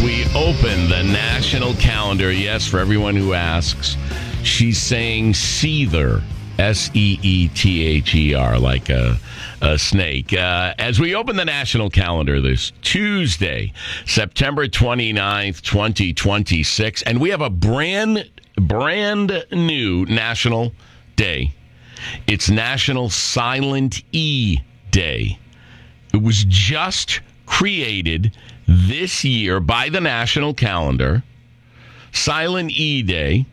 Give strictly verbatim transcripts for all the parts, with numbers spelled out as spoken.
we open the national calendar, yes, for everyone who asks, she's saying seether, S E E T H E R, like a, a snake. Uh, as we open the national calendar this Tuesday, September twenty-ninth, twenty twenty-six, and we have a brand, brand new national day. It's National Silent E Day. It was just created this year by the national calendar. Silent E Day.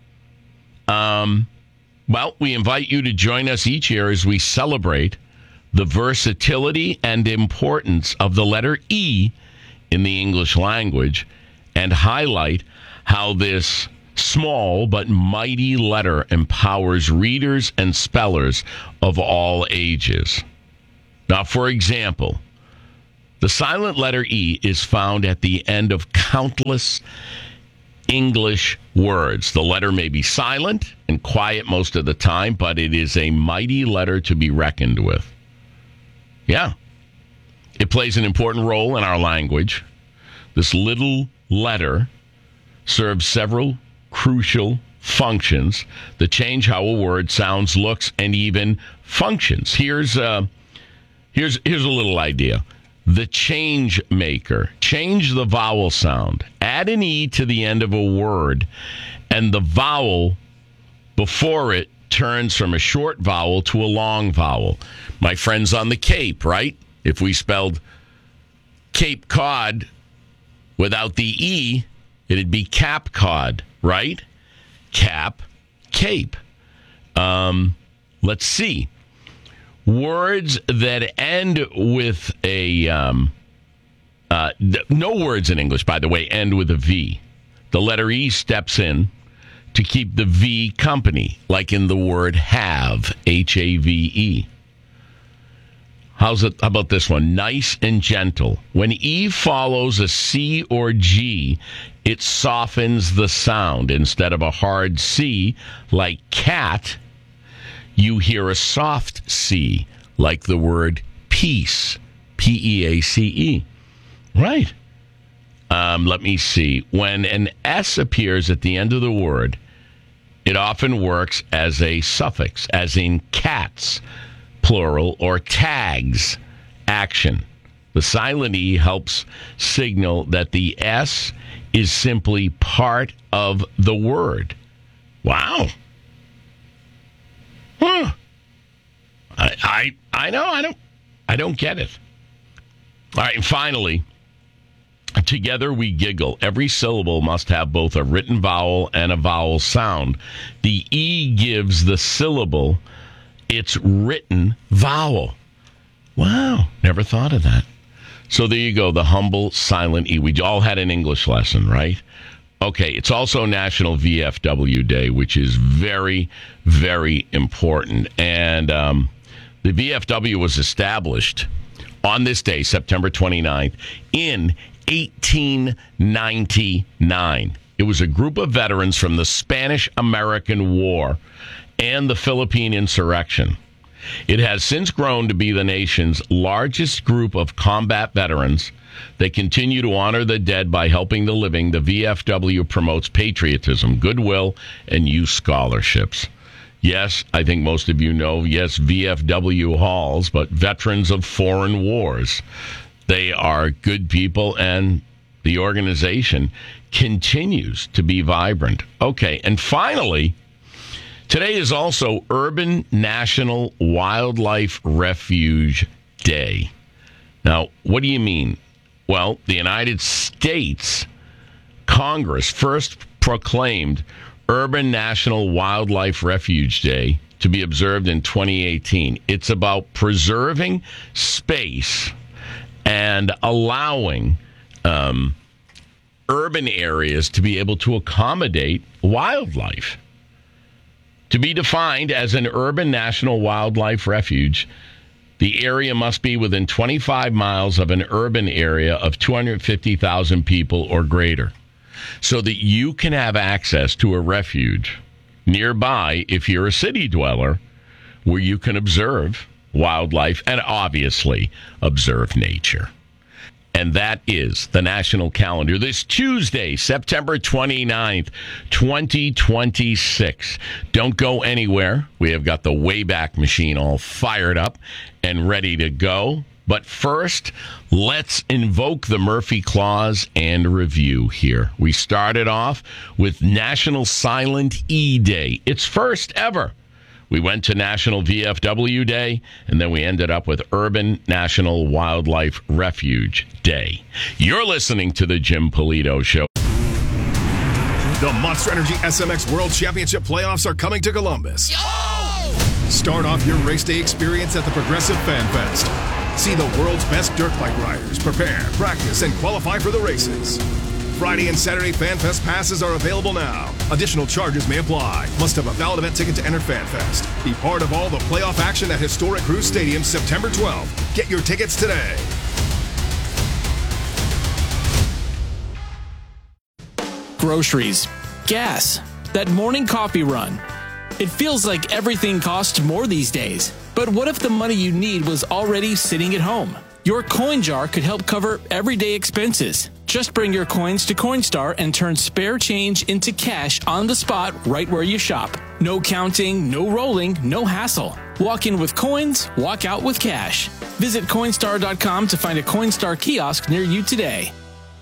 Um, well, we invite you to join us each year as we celebrate the versatility and importance of the letter E in the English language and highlight how this small but mighty letter empowers readers and spellers of all ages. Now, for example, the silent letter E is found at the end of countless English words. The letter may be silent and quiet most of the time, but it is a mighty letter to be reckoned with. Yeah. It plays an important role in our language. This little letter serves several crucial functions that change how a word sounds, looks, and even functions. Here's uh, here's here's a little idea. The change maker. Change the vowel sound. Add an E to the end of a word, and the vowel before it turns from a short vowel to a long vowel. My friends on the Cape, right? If we spelled Cape Cod without the E, it'd be Cap Cod, right? Cap, Cape. Um, let's see. Words that end with a... Um, uh, no words in English, by the way, end with a V. The letter E steps in to keep the V company, like in the word have, H A V E. How's it? How about this one? Nice and gentle. When E follows a C or G, it softens the sound. Instead of a hard C, like cat, you hear a soft C, like the word peace, P E A C E. Right. Um, let me see. When an S appears at the end of the word, it often works as a suffix, as in cats, plural, or tags, action. The silent E helps signal that the S is simply part of the word. Wow. Huh. I, I I know I don't I don't get it. All right, and finally, together we giggle. Every syllable must have both a written vowel and a vowel sound. The E gives the syllable its written vowel. Wow, never thought of that. So there you go, the humble silent E. We all had an English lesson, right? Okay, it's also National V F W Day, which is very, very important. And um, the V F W was established on this day, September twenty-ninth, in eighteen ninety-nine. It was a group of veterans from the Spanish-American War and the Philippine insurrection. It has since grown to be the nation's largest group of combat veterans. They continue to honor the dead by helping the living. The V F W promotes patriotism, goodwill, and youth scholarships. Yes, I think most of you know, yes, V F W Halls, but Veterans of Foreign Wars. They are good people, and the organization continues to be vibrant. Okay, and finally, today is also Urban National Wildlife Refuge Day. Now, what do you mean? Well, the United States Congress first proclaimed Urban National Wildlife Refuge Day to be observed in twenty eighteen. It's about preserving space and allowing um, urban areas to be able to accommodate wildlife. To be defined as an urban national wildlife refuge, the area must be within twenty-five miles of an urban area of two hundred fifty thousand people or greater, so that you can have access to a refuge nearby if you're a city dweller, where you can observe wildlife and obviously observe nature. And that is the national calendar. This Tuesday, September twenty-ninth, twenty twenty-six. Don't go anywhere. We have got the Wayback Machine all fired up and ready to go. But first, let's invoke the Murphy Clause and review here. We started off with National Silent E Day. It's first ever. We went to National V F W Day, and then we ended up with Urban National Wildlife Refuge Day. You're listening to the Jim Polito Show. The Monster Energy S M X World Championship playoffs are coming to Columbus. Yo! Start off your race day experience at the Progressive Fan Fest. See the world's best dirt bike riders prepare, practice, and qualify for the races. Friday and Saturday Fan Fest passes are available now. Additional charges may apply. Must have a valid event ticket to enter Fan Fest. Be part of all the playoff action at historic Cruise Stadium September twelfth. Get your tickets today. Groceries, gas, that morning coffee run. It feels like everything costs more these days. But what if the money you need was already sitting at home? Your coin jar could help cover everyday expenses. Just bring your coins to Coinstar and turn spare change into cash on the spot right where you shop. No counting, no rolling, no hassle. Walk in with coins, walk out with cash. Visit Coinstar dot com to find a Coinstar kiosk near you today.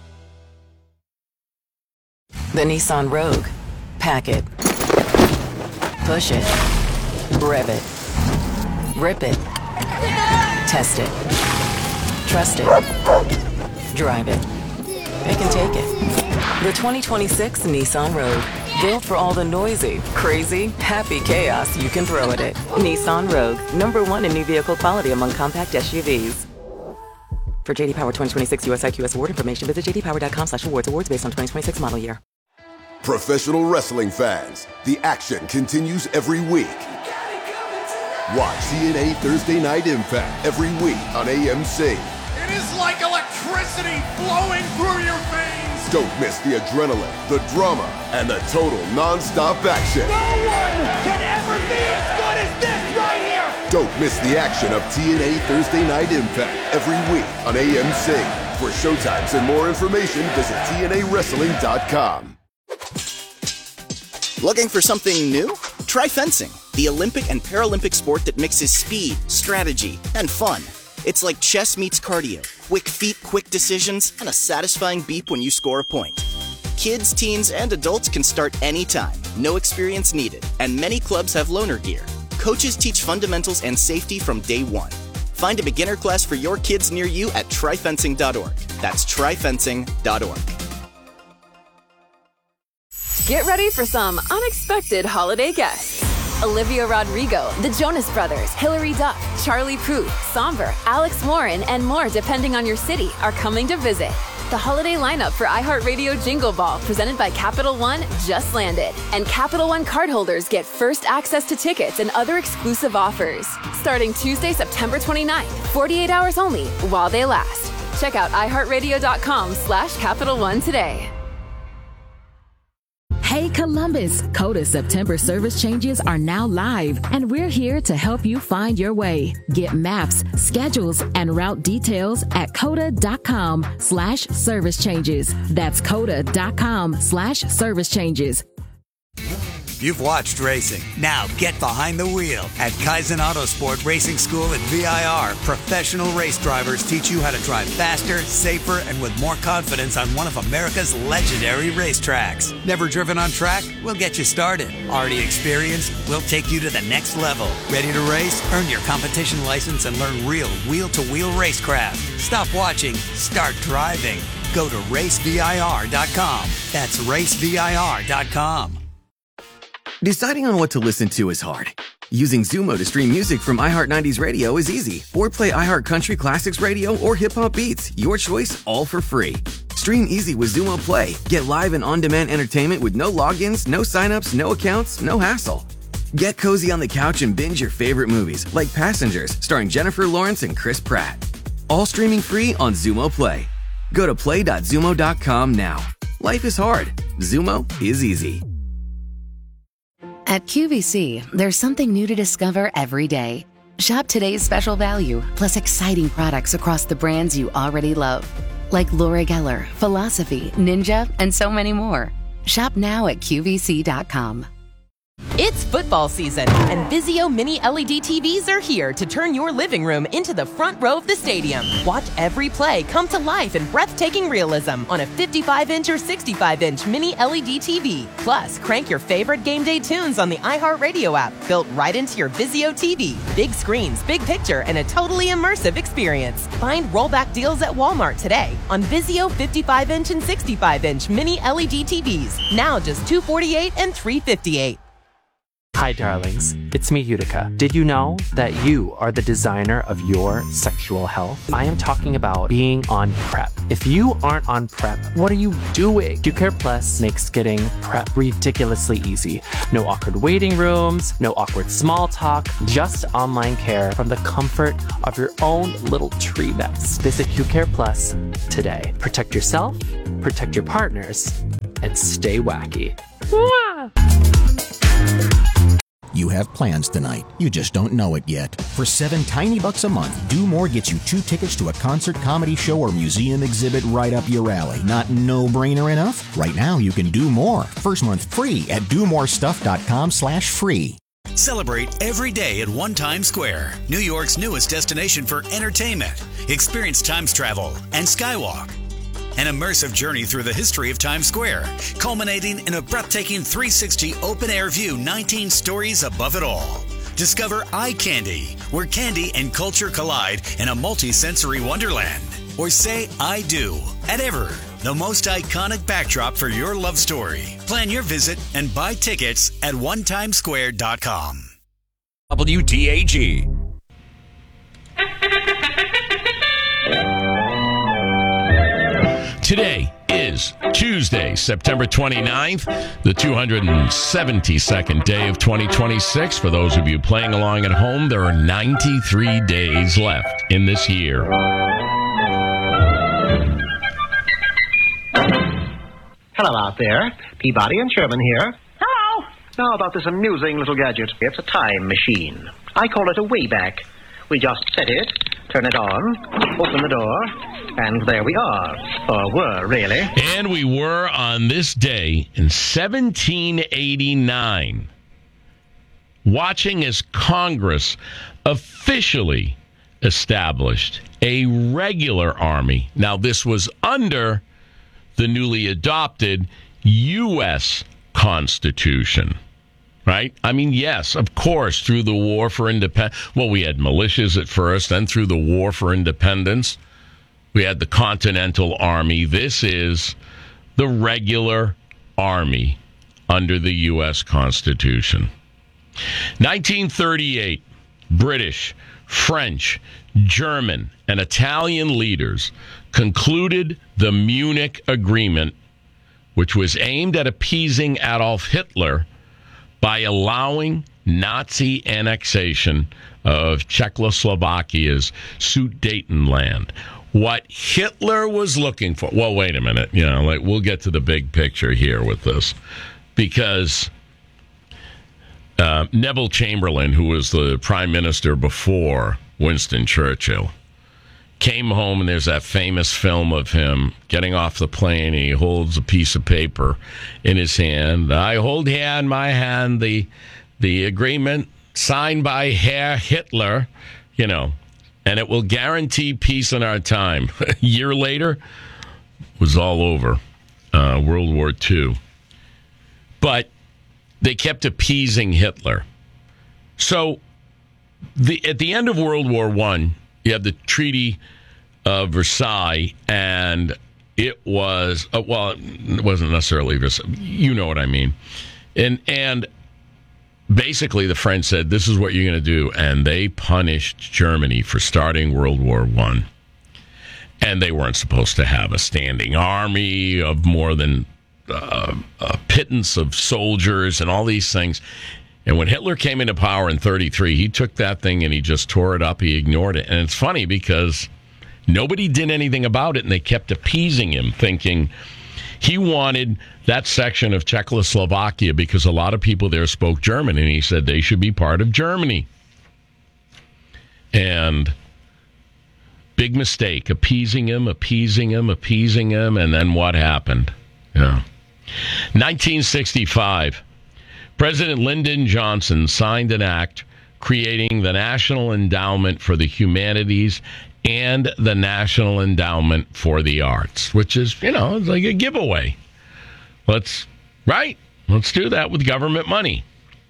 The Nissan Rogue. Pack it. Push it. Rev it. Rip it. Test it. Trust it. Drive it. Pick and take it. The twenty twenty-six Nissan Rogue. Built for all the noisy, crazy, happy chaos you can throw at it. Nissan Rogue. Number one in new vehicle quality among compact S U Vs. For J D Power twenty twenty-six U S I Q S award information, visit j d power dot com slash awards. Awards based on twenty twenty-six model year. Professional wrestling fans, the action continues every week. Watch T N A Thursday Night Impact every week on A M C. It is like electricity flowing through your veins. Don't miss the adrenaline, the drama, and the total non-stop action. No one can ever be as good as this right here. Don't miss the action of T N A Thursday Night Impact every week on A M C. For showtimes and more information, visit T N A wrestling dot com. Looking for something new? Try fencing, the Olympic and Paralympic sport that mixes speed, strategy, and fun. It's like chess meets cardio. Quick feet, quick decisions, and a satisfying beep when you score a point. Kids, teens, and adults can start anytime. No experience needed. And many clubs have loaner gear. Coaches teach fundamentals and safety from day one. Find a beginner class for your kids near you at try fencing dot org. That's try fencing dot org. Get ready for some unexpected holiday guests. Olivia Rodrigo, the Jonas Brothers, Hilary Duff, Charlie Puth, Somber, Alex Warren, and more depending on your city are coming to visit. The holiday lineup for iHeartRadio Jingle Ball presented by Capital One just landed. And Capital One cardholders get first access to tickets and other exclusive offers. Starting Tuesday, September twenty-ninth, forty-eight hours only while they last. Check out i heart radio dot com slash Capital One today. Hey Columbus, Coda September service changes are now live, and we're here to help you find your way. Get maps, schedules, and route details at coda dot com slash service changes. That's coda dot com slash service changes. You've watched racing. Now get behind the wheel. At Kaizen Autosport Racing School at V I R, professional race drivers teach you how to drive faster, safer, and with more confidence on one of America's legendary racetracks. Never driven on track? We'll get you started. Already experienced? We'll take you to the next level. Ready to race? Earn your competition license and learn real wheel-to-wheel racecraft. Stop watching. Start driving. Go to race V I R dot com. That's race V I R dot com. Deciding on what to listen to is hard. Using Zumo to stream music from iHeart nineties Radio is easy. Or play iHeart Country Classics Radio or Hip Hop Beats. Your choice, all for free. Stream easy with Zumo Play. Get live and on-demand entertainment with no logins, no signups, no accounts, no hassle. Get cozy on the couch and binge your favorite movies, like Passengers, starring Jennifer Lawrence and Chris Pratt. All streaming free on Zumo Play. Go to play dot zumo dot com now. Life is hard. Zumo is easy. At Q V C, there's something new to discover every day. Shop today's special value, plus exciting products across the brands you already love. like Laura Geller, Philosophy, Ninja, and so many more. Shop now at Q V C dot com. It's football season, and Vizio Mini L E D T Vs are here to turn your living room into the front row of the stadium. Watch every play come to life in breathtaking realism on a fifty-five inch or sixty-five inch Mini L E D T V. Plus, crank your favorite game day tunes on the iHeartRadio app, built right into your Vizio T V. Big screens, big picture, and a totally immersive experience. Find rollback deals at Walmart today on Vizio fifty-five inch and sixty-five inch Mini L E D T Vs. Now just two hundred forty-eight dollars and three hundred fifty-eight dollars. Hi, darlings. It's me, Utica. Did you know that you are the designer of your sexual health? I am talking about being on PrEP. If you aren't on PrEP, what are you doing? QCare Plus makes getting PrEP ridiculously easy. No awkward waiting rooms, no awkward small talk, just online care from the comfort of your own little tree nest. Visit QCare Plus today. Protect yourself, protect your partners, and stay wacky. Mwah! You have plans tonight. You just don't know it yet. For seven tiny bucks a month, Do More gets you two tickets to a concert, comedy show, or museum exhibit right up your alley. Not no-brainer enough? Right now, you can do more. First month free at do more stuff dot com slash free. Celebrate every day at One Times Square, New York's newest destination for entertainment. Experience Times Travel and Skywalk. An immersive journey through the history of Times Square, culminating in a breathtaking three sixty open-air view, nineteen stories above it all. Discover Eye Candy, where candy and culture collide in a multi-sensory wonderland. Or say I do at Ever, the most iconic backdrop for your love story. Plan your visit and buy tickets at one times square dot com. W T A G. Today is Tuesday, September twenty-ninth, the two hundred seventy-second day of twenty twenty-six. For those of you playing along at home, there are ninety-three days left in this year. Hello out there. Peabody and Sherman here. Hello. Now about this amusing little gadget. It's a time machine. I call it a Wayback. We just set it, turn it on, open the door, and there we are. Or were, really. And we were on this day in seventeen eighty-nine, watching as Congress officially established a regular army. Now, this was under the newly adopted U S Constitution. Right? I mean, yes, of course, through the War for Independence. Well, we had militias at first, then through the War for Independence, we had the Continental Army. This is the regular army under the U S Constitution. nineteen thirty-eight, British, French, German, and Italian leaders concluded the Munich Agreement, which was aimed at appeasing Adolf Hitler by allowing Nazi annexation of Czechoslovakia's Sudetenland. What Hitler was looking for... Well, wait a minute. You know, like, we'll get to the big picture here with this. Because uh, Neville Chamberlain, who was the prime minister before Winston Churchill, came home, and there's that famous film of him getting off the plane, and he holds a piece of paper in his hand. I hold here in my hand the the agreement signed by Herr Hitler, you know, and it will guarantee peace in our time. A year later, it was all over, uh, World War Two. But they kept appeasing Hitler. So the at the end of World War One, you have the Treaty of Versailles, and it was, uh, well, it wasn't necessarily Versailles. You know what I mean. And and basically the French said, this is what you're going to do. And they punished Germany for starting World War One. And they weren't supposed to have a standing army of more than uh, a pittance of soldiers and all these things. And when Hitler came into power in thirty-three, he took that thing and he just tore it up. He ignored it. And it's funny because nobody did anything about it, and they kept appeasing him, thinking he wanted that section of Czechoslovakia because a lot of people there spoke German, and he said they should be part of Germany. And Big mistake. Appeasing him, appeasing him, appeasing him, and then what happened? Yeah. nineteen sixty-five, President Lyndon Johnson signed an act creating the National Endowment for the Humanities and the National Endowment for the Arts, which is, you know, it's like a giveaway. Let's, right? Let's do that with government money.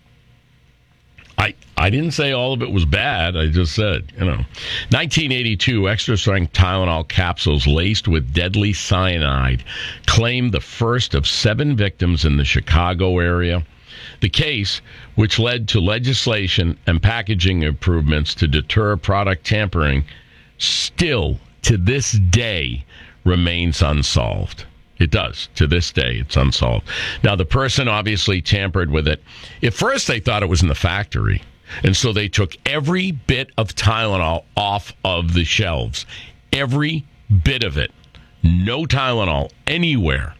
I I didn't say all of it was bad. I just said, you know. nineteen eighty-two, extra-strength Tylenol capsules laced with deadly cyanide claimed the first of seven victims in the Chicago area. The case, which led to legislation and packaging improvements to deter product tampering, still, to this day, remains unsolved. It does. To this day, it's unsolved. Now, the person obviously tampered with it. At first, they thought it was in the factory. And so they took every bit of Tylenol off of the shelves. Every bit of it. No Tylenol anywhere.